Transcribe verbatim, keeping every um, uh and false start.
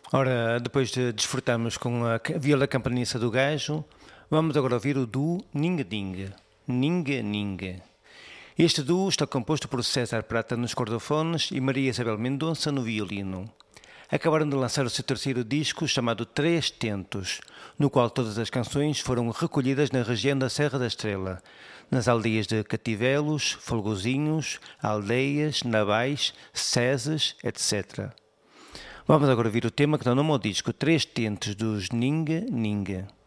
Ora, depois de desfrutarmos com a viola campaniça do gajo, vamos agora ouvir o duo Ninga Dinga. Ninga Ninga. Este duo está composto por César Prata nos cordofones e Maria Isabel Mendonça no violino. Acabaram de lançar o seu terceiro disco chamado Três Tentos, no qual todas as canções foram recolhidas na região da Serra da Estrela, nas aldeias de Cativelos, Folgozinhos, Aldeias, Navais, Sezes, etcétera. Vamos agora ouvir o tema que dá nome ao disco Três Tentos dos Ninga Ninga.